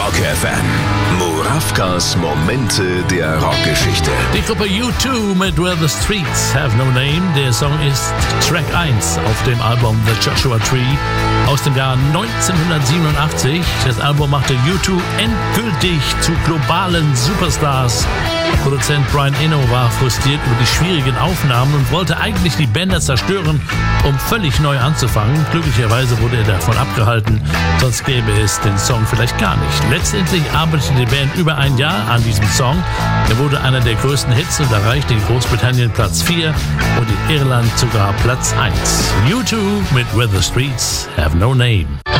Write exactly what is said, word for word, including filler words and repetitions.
Rock F M. Murawkas Momente der Rockgeschichte. Die Gruppe U zwei mit Where the Streets Have No Name. Der Song ist Track eins auf dem Album The Joshua Tree aus dem Jahr neunzehnhundertsiebenundachtzig. Das Album machte U zwei endgültig zu globalen Superstars. Produzent Brian Eno war frustriert über die schwierigen Aufnahmen und wollte eigentlich die Bänder zerstören, um völlig neu anzufangen. Glücklicherweise wurde er davon abgehalten, sonst gäbe es den Song vielleicht gar nicht. Letztendlich arbeitete die Band über ein Jahr an diesem Song. Er wurde einer der größten Hits und erreichte in Großbritannien Platz vier und in Irland sogar Platz eins. U zwei mit Where the Streets Have No Name.